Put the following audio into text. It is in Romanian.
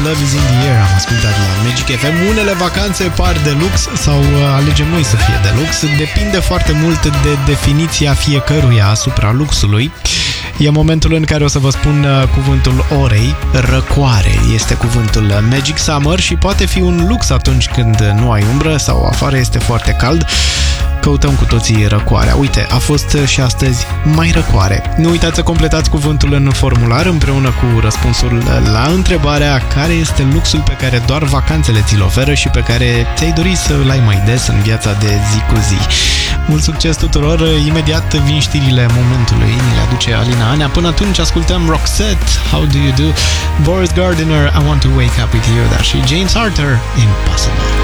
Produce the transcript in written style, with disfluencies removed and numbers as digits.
Love is in the air. Am ascultat la Magic FM. Unele vacanțe par de lux sau alegem noi să fie de lux. Depinde foarte mult de definiția fiecăruia asupra luxului. E momentul în care o să vă spun cuvântul orei. Răcoare este cuvântul Magic Summer și poate fi un lux atunci când nu ai umbră sau afară este foarte cald. Căutăm cu toții răcoarea. Uite, a fost și astăzi mai răcoare. Nu uitați să completați cuvântul în formular împreună cu răspunsul la întrebarea care este luxul pe care doar vacanțele ți-l oferă și pe care ți-ai dori să-l ai mai des în viața de zi cu zi. Mult succes tuturor! Imediat vin știrile momentului. Ne le aduce Alina Anea. Până atunci ascultăm Roxette, How Do You Do? Boris Gardiner, I Want To Wake Up With You, dar și James Arthur, Impossible.